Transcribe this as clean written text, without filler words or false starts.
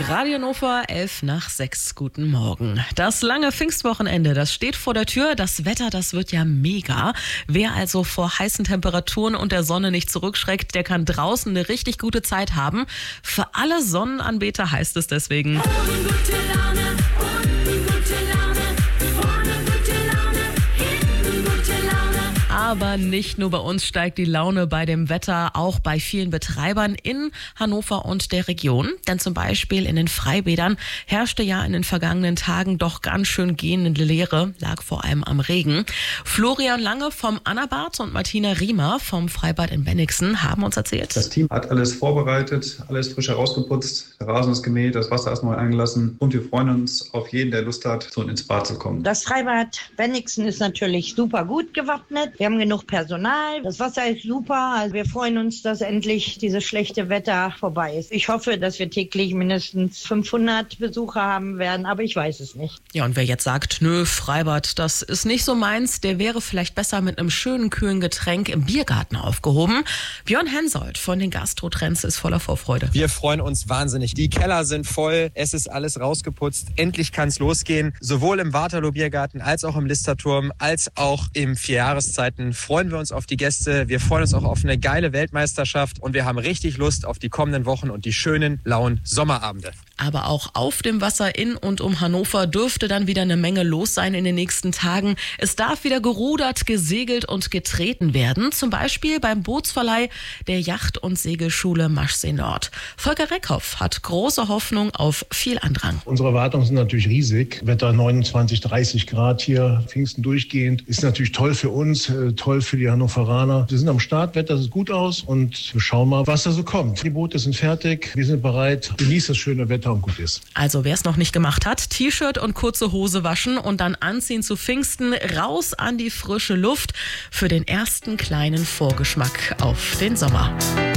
Radio Hannover, 5:11. Guten Morgen. Das lange Pfingstwochenende, das steht vor der Tür. Das Wetter, das wird ja mega. Wer also vor heißen Temperaturen und der Sonne nicht zurückschreckt, der kann draußen eine richtig gute Zeit haben. Für alle Sonnenanbeter heißt es deswegen: gute Laune, unten gute Laune, vorne gute Laune, hinten gute Laune. Aber nicht nur bei uns steigt die Laune bei dem Wetter, auch bei vielen Betreibern in Hannover und der Region. Denn zum Beispiel in den Freibädern herrschte ja in den vergangenen Tagen doch ganz schön gähnende Leere, lag vor allem am Regen. Florian Lange vom Annabad und Martina Riemer vom Freibad in Bennigsen haben uns erzählt: Das Team hat alles vorbereitet, alles frisch herausgeputzt, der Rasen ist gemäht, das Wasser ist neu eingelassen und wir freuen uns auf jeden, der Lust hat, so ins Bad zu kommen. Das Freibad Bennigsen ist natürlich super gut gewappnet. Wir haben genug Personal, das Wasser ist super. Also wir freuen uns, dass endlich dieses schlechte Wetter vorbei ist. Ich hoffe, dass wir täglich mindestens 500 Besucher haben werden, aber ich weiß es nicht. Ja, und wer jetzt sagt, nö, Freibad, das ist nicht so meins, der wäre vielleicht besser mit einem schönen, kühlen Getränk im Biergarten aufgehoben. Björn Hensoldt von den Gastrotrends ist voller Vorfreude. Wir freuen uns wahnsinnig. Die Keller sind voll, es ist alles rausgeputzt. Endlich kann es losgehen. Sowohl im Waterloo Biergarten als auch im Listerturm, als auch im 4 Jahreszeiten freuen wir uns auf die Gäste. Wir freuen uns auch auf eine geile Weltmeisterschaft und wir haben richtig Lust auf die kommenden Wochen und die schönen, lauen Sommerabende. Aber auch auf dem Wasser in und um Hannover dürfte dann wieder eine Menge los sein in den nächsten Tagen. Es darf wieder gerudert, gesegelt und getreten werden. Zum Beispiel beim Bootsverleih der Yacht- und Segelschule Maschsee Nord. Volker Reckhoff hat große Hoffnung auf viel Andrang. Unsere Erwartungen sind natürlich riesig. Wetter 29, 30 Grad hier, Pfingsten durchgehend. Ist natürlich toll für uns, toll für die Hannoveraner. Wir sind am Start, Wetter sieht gut aus und wir schauen mal, was da so kommt. Die Boote sind fertig, wir sind bereit. Genießt das schöne Wetter und gut ist. Also wer es noch nicht gemacht hat, T-Shirt und kurze Hose waschen und dann anziehen zu Pfingsten, raus an die frische Luft für den ersten kleinen Vorgeschmack auf den Sommer.